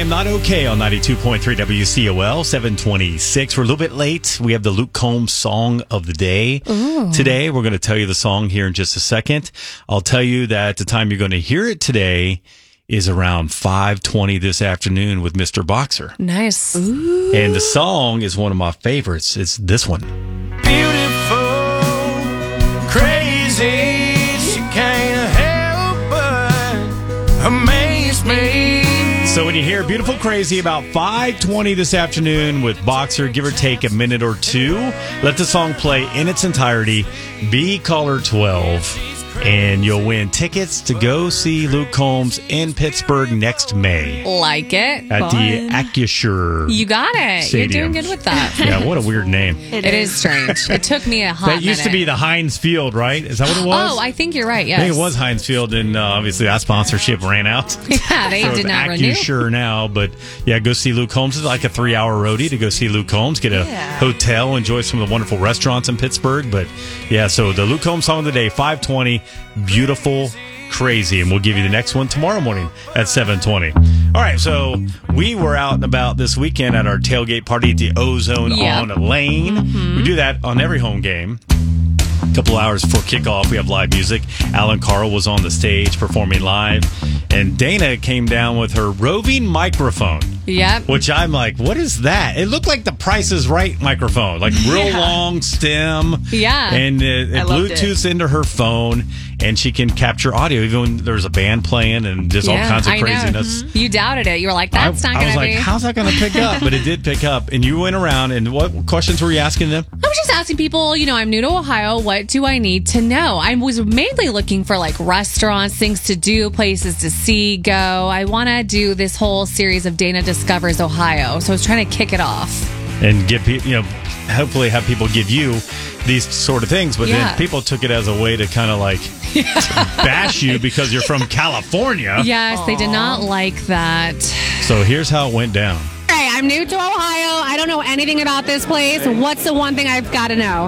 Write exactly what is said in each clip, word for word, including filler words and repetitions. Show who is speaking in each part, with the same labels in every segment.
Speaker 1: am Not Okay on ninety-two point three W C O L, seven twenty-six. We're a little bit late. We have the Luke Combs Song of the Day. Ooh. Today. We're going to tell you the song here in just a second. I'll tell you that the time you're going to hear it today is around five twenty this afternoon with Mister Boxer.
Speaker 2: Nice.
Speaker 1: Ooh. And the song is one of my favorites. It's this one.
Speaker 3: Beautiful, crazy, she can't help but amaze me.
Speaker 1: So when you hear Beautiful Crazy about five twenty this afternoon with Boxer, give or take a minute or two, let the song play in its entirety. Be caller twelve. And you'll win tickets to go see Luke Combs in Pittsburgh next May.
Speaker 2: Like it.
Speaker 1: At
Speaker 2: Fun.
Speaker 1: the Acrisure
Speaker 2: You got it.
Speaker 1: Stadium.
Speaker 2: You're doing good with that.
Speaker 1: Yeah, what a weird name.
Speaker 2: It, it is. is strange. It took me a hot
Speaker 1: That used
Speaker 2: minute.
Speaker 1: to be the Heinz Field, right? Is that what it was?
Speaker 2: Oh, I think you're right, yes.
Speaker 1: I think it was Heinz Field, and uh, obviously that sponsorship ran out.
Speaker 2: Yeah, they
Speaker 1: so
Speaker 2: did not renew.
Speaker 1: Acrisure now, but yeah, go see Luke Combs. It's like a three-hour roadie to go see Luke Combs, get a yeah. hotel, enjoy some of the wonderful restaurants in Pittsburgh. But yeah, so the Luke Combs Song of the Day, five twenty, Beautiful Crazy, and we'll give you the next one tomorrow morning at seven twenty. All right, so we were out and about this weekend at our tailgate party at the Ozone
Speaker 2: yep.
Speaker 1: on Lane. Mm-hmm. We do that on every home game. A couple hours before kickoff, we have live music. Alan Carl was on the stage performing live, and Dana came down with her roving microphone.
Speaker 2: Yep.
Speaker 1: Which I'm like, what is that? It looked like the Price is Right microphone, like real yeah. long stem.
Speaker 2: Yeah.
Speaker 1: And it, it Bluetooths it. into her phone, and she can capture audio even when there's a band playing and just yeah, all kinds of
Speaker 2: I
Speaker 1: craziness.
Speaker 2: Mm-hmm. You doubted it. You were like, that's
Speaker 1: I,
Speaker 2: not going to be.
Speaker 1: I was like, how's that going to pick up? But it did pick up. And you went around, and what questions were you asking them?
Speaker 2: I was just asking people, you know, I'm new to Ohio. What do I need to know? I was mainly looking for like restaurants, things to do, places to see, go. I want to do this whole series of Dana Discovers Ohio. So I was trying to kick it off.
Speaker 1: And get people, you know, hopefully have people give you these sort of things. But
Speaker 2: yeah.
Speaker 1: then people took it as a way to kind of like yeah. bash you because you're from California.
Speaker 2: Yes, Aww. They did not like that.
Speaker 1: So here's how it went down.
Speaker 4: Hey, I'm new to Ohio. I don't know anything about this place. What's the one thing I've got to know?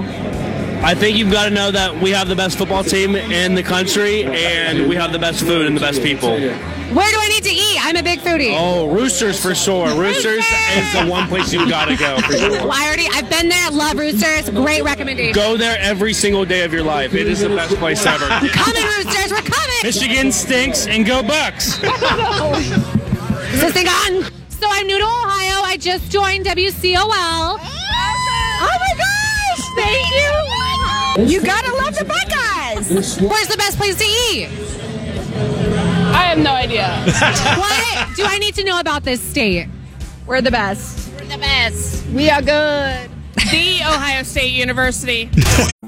Speaker 5: I think you've got to know that we have the best football team in the country, and we have the best food and the best people.
Speaker 4: Where do I need to eat? I'm a big foodie.
Speaker 5: Oh, Roosters for sure. Roosters is the one place you got to go. For sure.
Speaker 4: Well, I already, I've been there. Love Roosters. Great recommendation.
Speaker 5: Go there every single day of your life. It is the best place ever.
Speaker 4: We're coming, Roosters. We're coming.
Speaker 5: Michigan stinks, and go Bucks.
Speaker 4: Is this thing on? So I'm new to Ohio. I just joined W C O L. Oh my gosh! Thank you. You gotta love the Buckeyes. Where's the best place to eat?
Speaker 6: I have no idea.
Speaker 4: What do I need to know about this state?
Speaker 6: We're the best.
Speaker 4: We're the best.
Speaker 6: We are good. The Ohio State University.